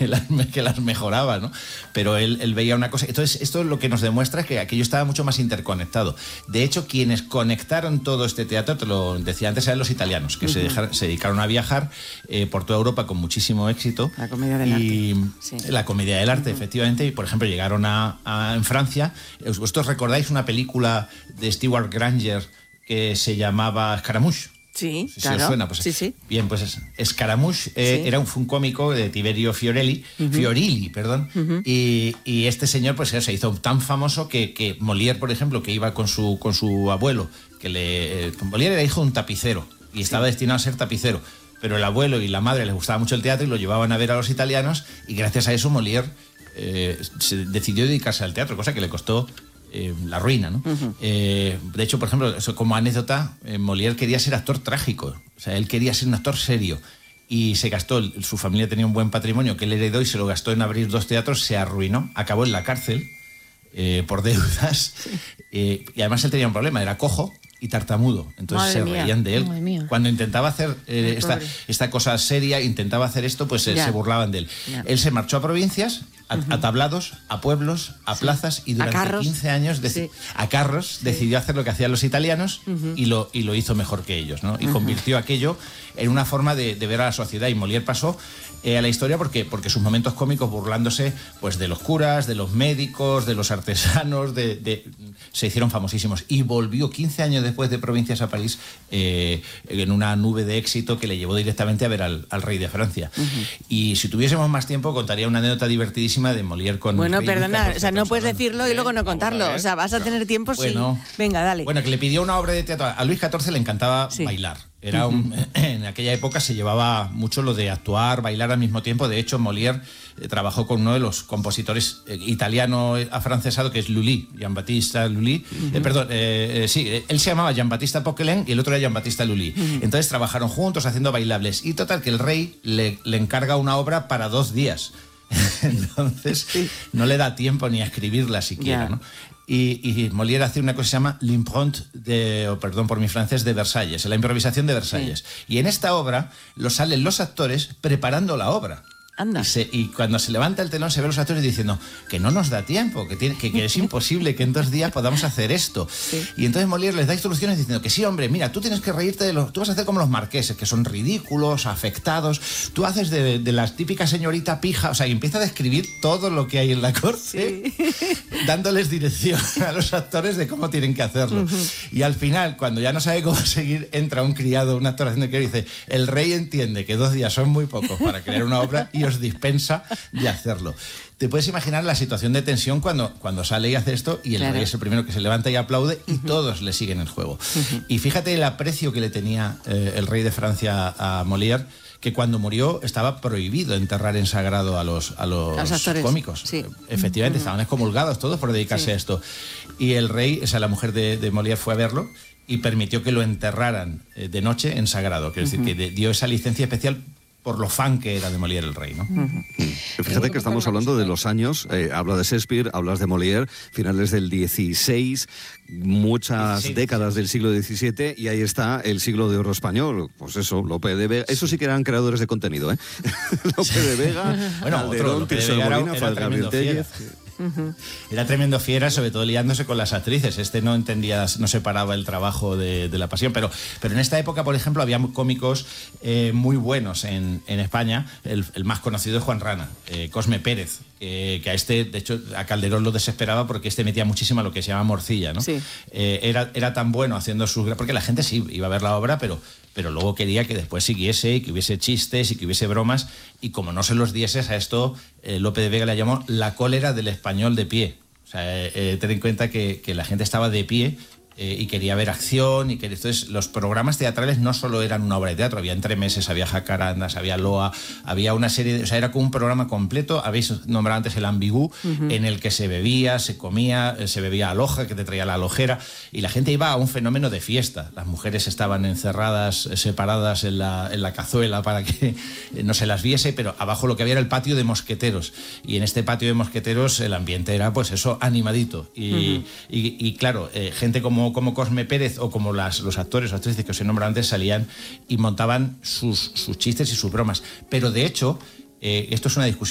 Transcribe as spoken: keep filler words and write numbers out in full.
que las, que las mejoraba, ¿no? Pero él, él veía una cosa. Entonces, esto lo que nos demuestra es que aquello estaba mucho más interconectado. De hecho, quienes conectaron todo este teatro, te lo decía antes, eran los italianos, que uh-huh. se, dejaron, se dedicaron a viajar eh, por toda Europa con muchísimo éxito. La comedia del y, arte. Sí. La comedia del arte, uh-huh. efectivamente. Y, por ejemplo, llegaron a, a en Francia. ¿Vosotros recordáis una película de Stewart Granger que se llamaba Scaramouche? Sí, si claro. os suena, pues, sí, sí. Bien, pues Scaramouche eh, sí. era un, un cómico de Tiberio Fiorelli, uh-huh. Fiorilli, perdón, uh-huh. y, y este señor pues se hizo tan famoso que, que Molière, por ejemplo, que iba con su, con su abuelo, que le, eh, Molière era hijo de un tapicero y estaba sí. destinado a ser tapicero, pero el abuelo y la madre les gustaba mucho el teatro y lo llevaban a ver a los italianos, y gracias a eso Molière eh, se decidió dedicarse al teatro, cosa que le costó Eh, la ruina, ¿no? Uh-huh. Eh, de hecho, por ejemplo, eso, como anécdota, eh, Molière quería ser actor trágico, o sea, él quería ser un actor serio y se gastó, su familia tenía un buen patrimonio que él heredó y se lo gastó en abrir dos teatros, se arruinó, acabó en la cárcel eh, por deudas sí. eh, y además él tenía un problema, era cojo y tartamudo, entonces Madre se mía. reían de él. Cuando intentaba hacer eh, esta, esta cosa seria, intentaba hacer esto, pues eh, se burlaban de él. Ya. Él se marchó a provincias, a, uh-huh. a tablados, a pueblos, a sí. plazas, y durante quince años, de, sí. a carros, sí. decidió hacer lo que hacían los italianos uh-huh. y, lo, y lo hizo mejor que ellos, ¿no? Y uh-huh. convirtió aquello en una forma de, de ver a la sociedad, y Molière pasó eh, a la historia porque, porque sus momentos cómicos burlándose pues de los curas, de los médicos, de los artesanos, de, de, se hicieron famosísimos, y volvió quince años después de Provincias a París eh, en una nube de éxito que le llevó directamente a ver al, al rey de Francia. Uh-huh. Y si tuviésemos más tiempo contaría una anécdota divertidísima de Molière con... Bueno, perdona, o sea, no puedes decirlo y luego no contarlo, o sea, vas a tener tiempo, bueno, sí. Venga, dale. Bueno, que le pidió una obra de teatro. A Luis catorce le encantaba sí. bailar. Era un, en aquella época se llevaba mucho lo de actuar, bailar al mismo tiempo. De hecho, Molière eh, trabajó con uno de los compositores eh, italiano afrancesado, que es Lully, Giambattista Lully. Uh-huh. Eh, perdón, eh, eh, sí, él se llamaba Giambattista Poquelin y el otro era Giambattista Lully. Uh-huh. Entonces trabajaron juntos haciendo bailables. Y total, que el rey le, le encarga una obra para dos días. Entonces sí. no le da tiempo ni a escribirla siquiera, yeah. ¿no? Y, y Molière hace una cosa que se llama l'impronte de, oh, perdón por mi francés, de Versalles, la improvisación de Versalles. Sí. Y en esta obra lo salen los actores preparando la obra. Anda. Y, se, y cuando se levanta el telón se ven los actores diciendo que no nos da tiempo, que, tiene, que, que es imposible que en dos días podamos hacer esto. Sí. Y entonces Molière les da instrucciones diciendo que sí, hombre, mira, tú tienes que reírte de los... Tú vas a hacer como los marqueses, que son ridículos, afectados. Tú haces de, de la típica señorita pija. O sea, y empieza a describir todo lo que hay en la corte, sí. dándoles dirección a los actores de cómo tienen que hacerlo. Uh-huh. Y al final, cuando ya no sabe cómo seguir, entra un criado, un actor haciendo que dice, el rey entiende que dos días son muy pocos para crear una obra y os dispensa de hacerlo. Te puedes imaginar la situación de tensión cuando, cuando sale y hace esto y el claro. rey es el primero que se levanta y aplaude y uh-huh. todos le siguen el juego. Uh-huh. Y fíjate el aprecio que le tenía eh, el rey de Francia a Molière, que cuando murió estaba prohibido enterrar en sagrado a los, a los, los cómicos. Sí. Efectivamente, uh-huh. estaban excomulgados todos por dedicarse sí. a esto. Y el rey, o sea, la mujer de, de Molière fue a verlo y permitió que lo enterraran eh, de noche en sagrado. Quiero uh-huh. decir, que de, dio esa licencia especial por lo fan que era de Molière el rey, ¿no? Uh-huh. Fíjate que estamos hablando de los años, eh, habla de Shakespeare, hablas de Molière, finales del dieciséis, muchas dieciséis, décadas del siglo diecisiete, y ahí está el siglo de oro español, pues eso, Lope de Vega, eso sí que eran creadores de contenido, ¿eh? Lope de Vega, bueno, Calderón, otro, Lope de Vega era, era Gabriel Tellez. Uh-huh. Era tremendo fiera, sobre todo liándose con las actrices. Este no entendía, no separaba el trabajo de, de la pasión, pero, pero en esta época, por ejemplo, había cómicos eh, muy buenos en, en España. El, el más conocido es Juan Rana, eh, Cosme Pérez, eh, que a este, de hecho, a Calderón lo desesperaba porque este metía muchísimo a lo que se llama morcilla, ¿no? Sí. Eh, era, era tan bueno haciendo sus... Porque la gente sí iba a ver la obra, pero... pero luego quería que después siguiese y que hubiese chistes y que hubiese bromas, y como no se los dieses a esto, eh, Lope de Vega le llamó la cólera del español de pie. O sea, eh, eh, ten en cuenta que, que la gente estaba de pie eh, y quería ver acción, y que entonces los programas teatrales no solo eran una obra de teatro, había entremeses, había jacarandas, había loa, había una serie de... O sea, era como un programa completo. Habéis nombrado antes el ambigú, uh-huh. en el que se bebía, se comía, se bebía aloja, que te traía la alojera, y la gente iba a un fenómeno de fiesta. Las mujeres estaban encerradas, separadas en la, en la cazuela para que no se las viese, pero abajo lo que había era el patio de mosqueteros, y en este patio de mosqueteros el ambiente era, pues eso, animadito. Y, uh-huh. y, y claro, eh, gente como como Cosme Pérez o como las, los actores o actrices que os he nombrado antes salían y montaban sus, sus chistes y sus bromas. Pero de hecho, eh, esto es una discusión